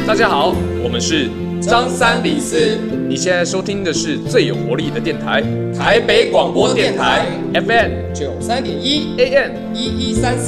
大家好，我们是张三李四， 你现在收听的是最有活力的电台台北广播电台 FM 93.1 AM 1134。